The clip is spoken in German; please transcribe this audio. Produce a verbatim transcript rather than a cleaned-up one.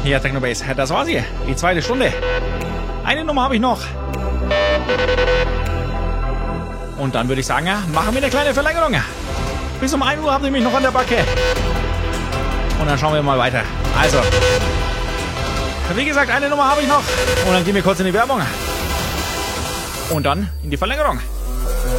Hier, Technobase, das war's hier. Die zweite Stunde. Eine Nummer habe ich noch. Und dann würde ich sagen, machen wir eine kleine Verlängerung. Bis um ein Uhr habt ihr mich noch an der Backe. Und dann schauen wir mal weiter. Also, wie gesagt, eine Nummer habe ich noch. Und dann gehen wir kurz in die Werbung. Und dann in die Verlängerung.